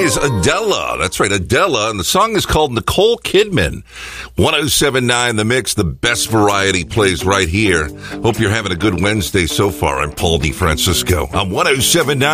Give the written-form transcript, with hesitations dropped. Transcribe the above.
is Adela. That's right, Adela. And the song is called Nicole Kidman. 107.9 The Mix, the best variety plays right here. Hope you're having a good Wednesday so far. I'm Paul DeFrancisco. I'm 107.9